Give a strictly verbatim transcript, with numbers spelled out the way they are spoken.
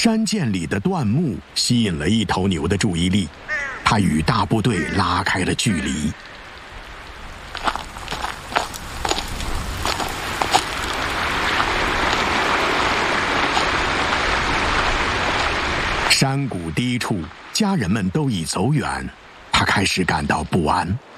山涧里的段木吸引了一头牛的注意力，他与大部队拉开了距离。山谷低处，家人们都已走远，他开始感到不安。